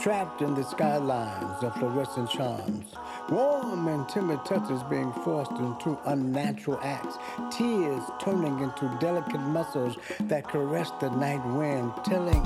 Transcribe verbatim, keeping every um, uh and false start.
trapped in the skylines of fluorescent charms. Warm and timid touches being forced into unnatural acts, tears turning into delicate muscles that caress the night wind, telling